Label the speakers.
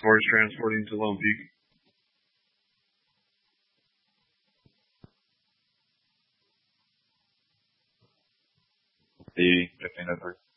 Speaker 1: far as transporting to Lone Peak? 80, 1503.